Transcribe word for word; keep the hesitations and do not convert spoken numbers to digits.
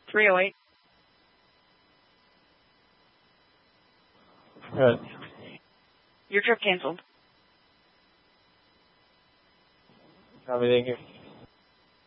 three oh eight. Good. Your trip canceled. Copy, thank you.